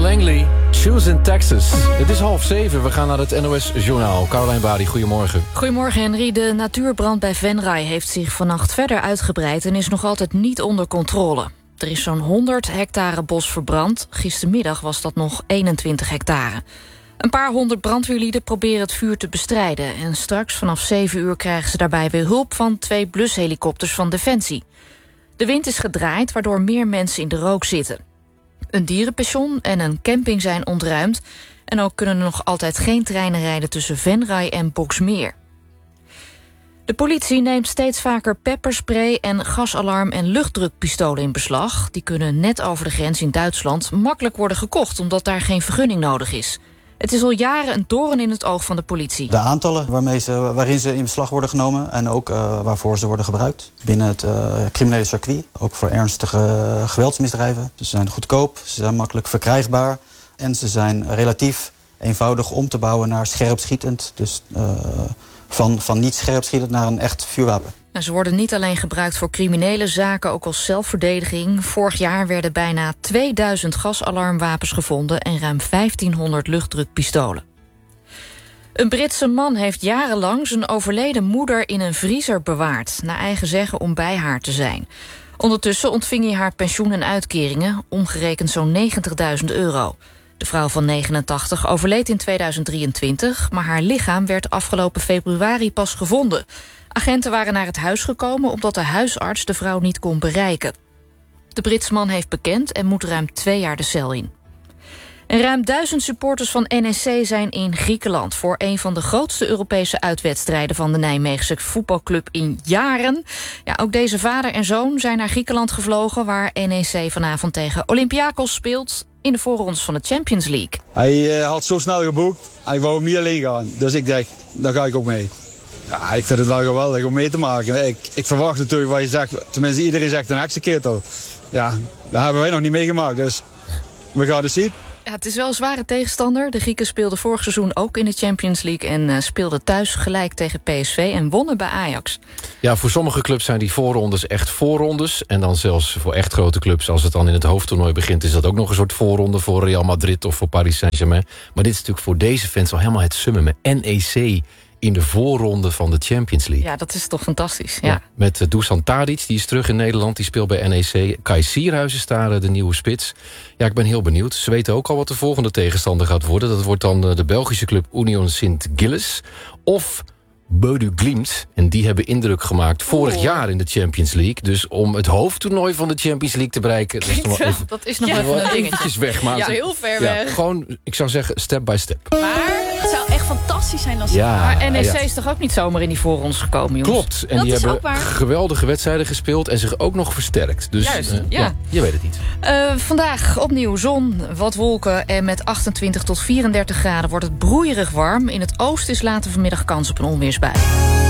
Langley, Choose in Texas. Het is 6:30, we gaan naar het NOS-journaal. Caroline Bari, goedemorgen. Goedemorgen, Henry. De natuurbrand bij Venray heeft zich vannacht verder uitgebreid en is nog altijd niet onder controle. Er is zo'n 100 hectare bos verbrand. Gistermiddag was dat nog 21 hectare. Een paar honderd brandweerlieden proberen het vuur te bestrijden. En straks vanaf 7 uur krijgen ze daarbij weer hulp van 2 blushelikopters van Defensie. De wind is gedraaid, waardoor meer mensen in de rook zitten. Een dierenpension en een camping zijn ontruimd. En ook kunnen er nog altijd geen treinen rijden tussen Venray en Boxmeer. De politie neemt steeds vaker pepperspray en gasalarm- en luchtdrukpistolen in beslag. Die kunnen net over de grens in Duitsland makkelijk worden gekocht, omdat daar geen vergunning nodig is. Het is al jaren een doorn in het oog van de politie. De aantallen waarin ze in beslag worden genomen en ook waarvoor ze worden gebruikt. Binnen het criminele circuit, ook voor ernstige geweldsmisdrijven. Ze zijn goedkoop, ze zijn makkelijk verkrijgbaar en ze zijn relatief eenvoudig om te bouwen naar scherpschietend. Dus van niet scherpschietend naar een echt vuurwapen. Nou, ze worden niet alleen gebruikt voor criminele zaken, ook als zelfverdediging. Vorig jaar werden bijna 2000 gasalarmwapens gevonden en ruim 1500 luchtdrukpistolen. Een Britse man heeft jarenlang zijn overleden moeder in een vriezer bewaard, naar eigen zeggen om bij haar te zijn. Ondertussen ontving hij haar pensioen en uitkeringen, omgerekend zo'n 90.000 euro. De vrouw van 89 overleed in 2023, maar haar lichaam werd afgelopen februari pas gevonden. Agenten waren naar het huis gekomen omdat de huisarts de vrouw niet kon bereiken. De Britse man heeft bekend en moet ruim 2 jaar de cel in. En ruim 1000 supporters van NEC zijn in Griekenland voor een van de grootste Europese uitwedstrijden van de Nijmeegse voetbalclub in jaren. Ja, ook deze vader en zoon zijn naar Griekenland gevlogen, waar NEC vanavond tegen Olympiakos speelt in de voorrondes van de Champions League. Hij had zo snel geboekt, hij wou hem niet alleen gaan. Dus ik dacht, daar ga ik ook mee. Ja, ik vind het wel geweldig om mee te maken. Ik verwacht natuurlijk wat je zegt, tenminste iedereen zegt een executor. Ja, dat hebben wij nog niet meegemaakt, dus we gaan het zien. Ja, het is wel een zware tegenstander. De Grieken speelden vorig seizoen ook in de Champions League en speelden thuis gelijk tegen PSV en wonnen bij Ajax. Ja, voor sommige clubs zijn die voorrondes echt voorrondes. En dan zelfs voor echt grote clubs, als het dan in het hoofdtoernooi begint, is dat ook nog een soort voorronde voor Real Madrid of voor Paris Saint-Germain. Maar dit is natuurlijk voor deze fans al helemaal het summum. NEC in de voorronde van de Champions League. Ja, dat is toch fantastisch. Ja. Met Dusan Tadic, die is terug in Nederland. Die speelt bij NEC. Kai Sierhuis is daar de nieuwe spits. Ja, ik ben heel benieuwd. Ze weten ook al wat de volgende tegenstander gaat worden. Dat wordt dan de Belgische club Union Sint-Gilles. Of Bodo Glimt. En die hebben indruk gemaakt vorig jaar in de Champions League. Dus om het hoofdtoernooi van de Champions League te bereiken, dat is nog even een dingetje. Weg, maar ja, heel ver weg. Gewoon, ik zou zeggen, step by step. Maar het zou echt fantastisch zijn als ze... Maar NEC is toch ook niet zomaar in die voorrondes gekomen, jongens? Klopt, en die hebben geweldige wedstrijden gespeeld en zich ook nog versterkt. Dus juist, je weet het niet. Vandaag opnieuw zon, wat wolken en met 28 tot 34 graden wordt het broeierig warm. In het oosten is later vanmiddag kans op een onweersbui.